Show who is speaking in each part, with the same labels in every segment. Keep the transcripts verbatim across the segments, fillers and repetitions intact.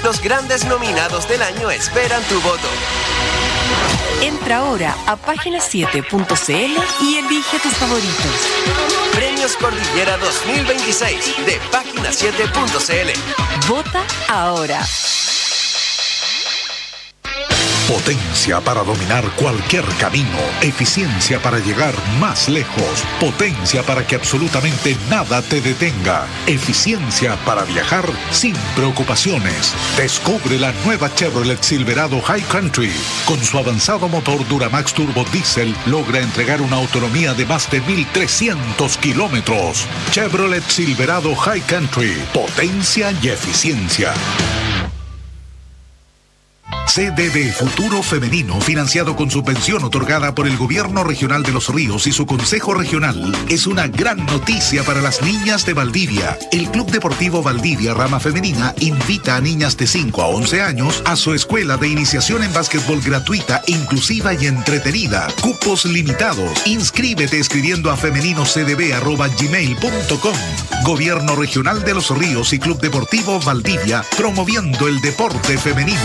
Speaker 1: Los grandes nominados del año esperan tu voto.
Speaker 2: Entra ahora a página siete punto c l y elige tus favoritos.
Speaker 1: Premios Cordillera dos mil veintiséis de página siete punto c l.
Speaker 2: Vota ahora.
Speaker 3: Potencia para dominar cualquier camino, eficiencia para llegar más lejos, potencia para que absolutamente nada te detenga, eficiencia para viajar sin preocupaciones. Descubre la nueva Chevrolet Silverado High Country. Con su avanzado motor Duramax Turbo Diesel logra entregar una autonomía de más de mil trescientos kilómetros. Chevrolet Silverado High Country, potencia y eficiencia. C D B Futuro Femenino, financiado con subvención otorgada por el Gobierno Regional de Los Ríos y su Consejo Regional, es una gran noticia para las niñas de Valdivia. El Club Deportivo Valdivia Rama Femenina invita a niñas de cinco a once años a su escuela de iniciación en básquetbol gratuita, inclusiva y entretenida. Cupos limitados. Inscríbete escribiendo a femeninocdb arroba gmail punto com. Gobierno Regional de Los Ríos y Club Deportivo Valdivia, promoviendo el deporte femenino.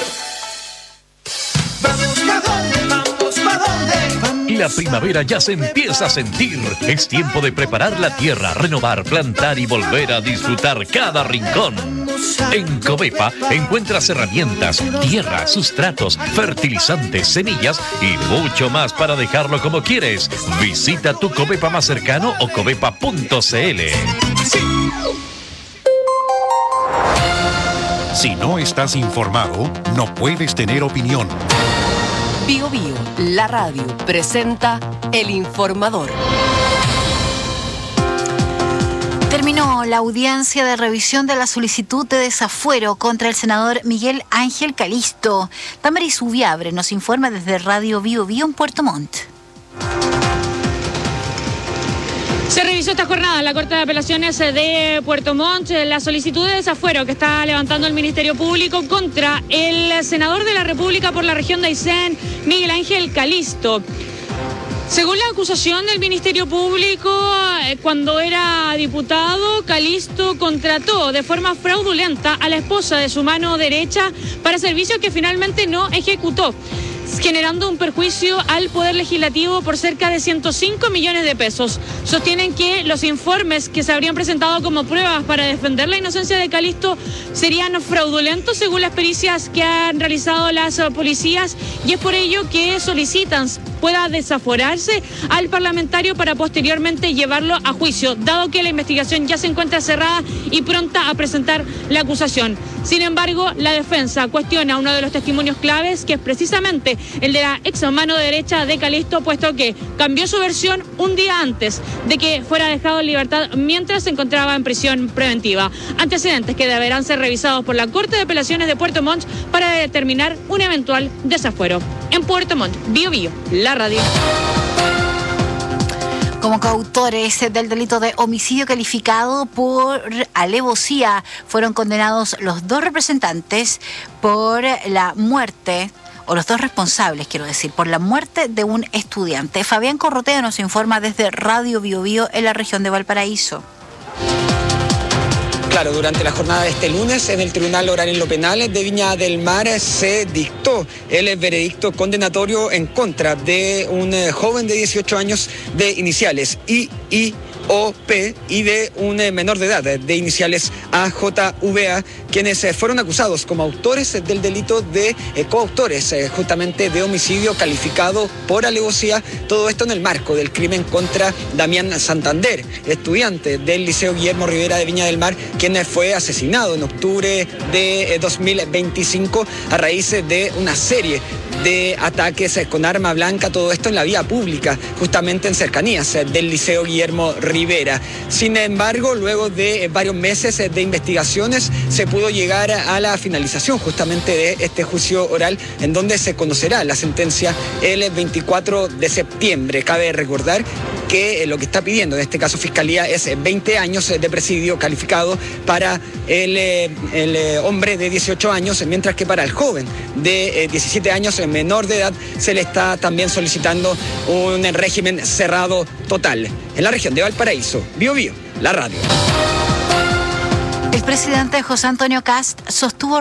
Speaker 4: La primavera ya se empieza a sentir. Es tiempo de preparar la tierra, renovar, plantar y volver a disfrutar cada rincón. En Covepa encuentras herramientas, tierra, sustratos, fertilizantes, semillas y mucho más para dejarlo como quieres. Visita tu Covepa más cercano o covepa punto c l.
Speaker 5: Si no estás informado, no puedes tener opinión.
Speaker 2: Bio Bio, la radio, presenta El Informador.
Speaker 6: Terminó la audiencia de revisión de la solicitud de desafuero contra el senador Miguel Ángel Calisto. Damaris Ubiabre nos informa desde Radio Bio Bio en Puerto Montt.
Speaker 7: Se revisó esta jornada en la Corte de Apelaciones de Puerto Montt la solicitud de desafuero que está levantando el Ministerio Público contra el senador de la República por la región de Aysén, Miguel Ángel Calisto. Según la acusación del Ministerio Público, cuando era diputado, Calisto contrató de forma fraudulenta a la esposa de su mano derecha para servicios que finalmente no ejecutó, generando un perjuicio al Poder Legislativo por cerca de ciento cinco millones de pesos. Sostienen que los informes que se habrían presentado como pruebas para defender la inocencia de Calisto serían fraudulentos según las pericias que han realizado las policías, y es por ello que solicitan pueda desaforarse al parlamentario para posteriormente llevarlo a juicio, dado que la investigación ya se encuentra cerrada y pronta a presentar la acusación. Sin embargo, la defensa cuestiona uno de los testimonios claves, que es precisamente el de la ex mano derecha de Calisto, puesto que cambió su versión un día antes de que fuera dejado en libertad mientras se encontraba en prisión preventiva. Antecedentes que deberán ser revisados por la Corte de Apelaciones de Puerto Montt para determinar un eventual desafuero. En Puerto Montt, Bio Bio, la radio.
Speaker 6: Como coautores del delito de homicidio calificado por alevosía, fueron condenados los dos representantes por la muerte, o los dos responsables, quiero decir, por la muerte de un estudiante. Fabián Corrotea nos informa desde Radio Bio Bio en la región de Valparaíso.
Speaker 8: Claro, durante la jornada de este lunes en el Tribunal Oral en lo Penal de Viña del Mar se dictó el veredicto condenatorio en contra de un joven de dieciocho años de iniciales I I O P y de un menor de edad de iniciales A J V A, quienes fueron acusados como autores del delito de eh, coautores eh, justamente de homicidio calificado por alevosía, todo esto en el marco del crimen contra Damián Santander, estudiante del Liceo Guillermo Rivera de Viña del Mar, quien fue asesinado en octubre de dos mil veinticinco a raíz de una serie de ataques con arma blanca, todo esto en la vía pública, justamente en cercanías del Liceo Guillermo Rivera. Sin embargo, luego de varios meses de investigaciones, se pudo llegar a la finalización justamente de este juicio oral, en donde se conocerá la sentencia el veinticuatro de septiembre. Cabe recordar que lo que está pidiendo en este caso Fiscalía es veinte años de presidio calificado para el, el hombre de dieciocho años, mientras que para el joven de diecisiete años, menor de edad, se le está también solicitando un régimen cerrado total. En la región de Valparaíso, Bio Bio, la radio.
Speaker 6: El presidente José Antonio Kast sostuvo